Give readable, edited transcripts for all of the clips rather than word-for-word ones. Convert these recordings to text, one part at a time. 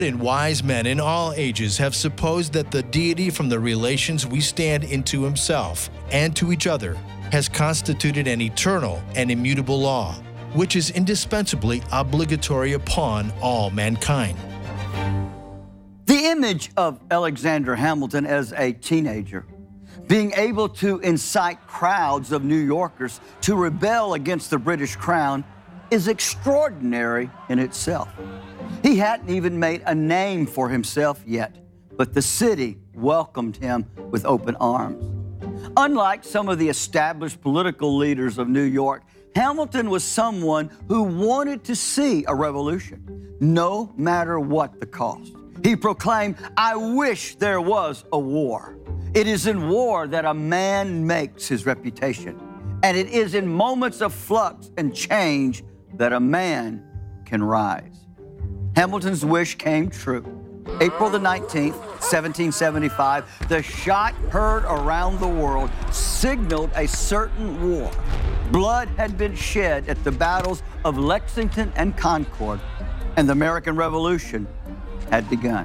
And wise men in all ages have supposed that the deity, from the relations we stand into himself and to each other, has constituted an eternal and immutable law, which is indispensably obligatory upon all mankind. The image of Alexander Hamilton as a teenager, being able to incite crowds of New Yorkers to rebel against the British crown, is extraordinary in itself. He hadn't even made a name for himself yet, but the city welcomed him with open arms. Unlike some of the established political leaders of New York, Hamilton was someone who wanted to see a revolution, no matter what the cost. He proclaimed, "I wish there was a war. It is in war that a man makes his reputation, and it is in moments of flux and change that a man can rise." Hamilton's wish came true. April the 19th, 1775, the shot heard around the world signaled a certain war. Blood had been shed at the battles of Lexington and Concord, and the American Revolution had begun.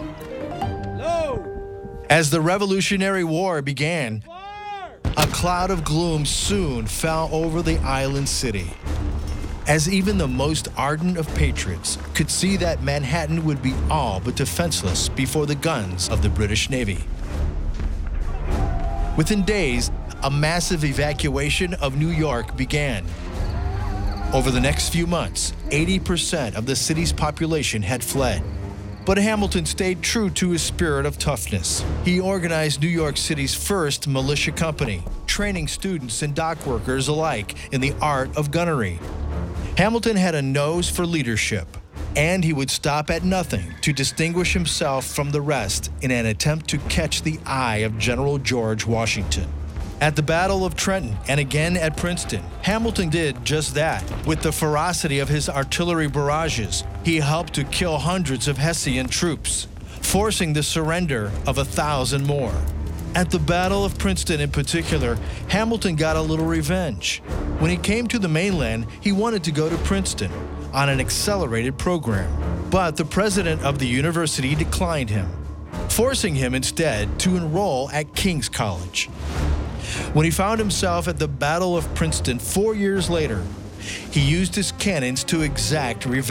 As the Revolutionary War began, a cloud of gloom soon fell over the island city, as even the most ardent of patriots could see that Manhattan would be all but defenseless before the guns of the British Navy. Within days, a massive evacuation of New York began. Over the next few months, 80% of the city's population had fled. But Hamilton stayed true to his spirit of toughness. He organized New York City's first militia company, training students and dock workers alike in the art of gunnery. Hamilton had a nose for leadership, and he would stop at nothing to distinguish himself from the rest in an attempt to catch the eye of General George Washington. At the Battle of Trenton and again at Princeton, Hamilton did just that. With the ferocity of his artillery barrages, he helped to kill hundreds of Hessian troops, forcing the surrender of 1,000 more. At the Battle of Princeton in particular, Hamilton got a little revenge. When he came to the mainland, he wanted to go to Princeton on an accelerated program, but the president of the university declined him, forcing him instead to enroll at King's College. When he found himself at the Battle of Princeton 4 years later, he used his cannons to exact revenge.